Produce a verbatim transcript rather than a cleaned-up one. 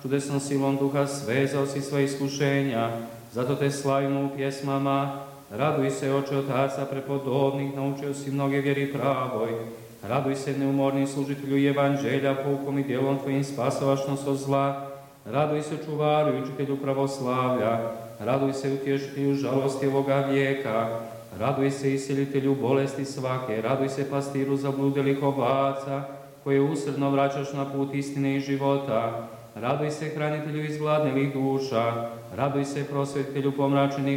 čudesnom silom Duha svezao si svoje iskušenja, zato te slavimo u pjesmama. Raduj se, oče otaca prepodobnih, naučio si mnoge vjeri pravoj. Raduj se, neumorni služitelju evanđelja, poukom i djelom tvojim spasovašnost od zla. Raduj se, čuvaru i učitelju pravoslavlja. Raduj se, utješitelju žalosti ovoga vijeka. Raduj se, isjelitelju bolesti svake. Raduj se, pastiru zabludelih ovaca, koje usredno vraćaš na put istine i života. Raduj se, hranitelju izgladnelih duša. Raduj se, prosvetitelju pomračenih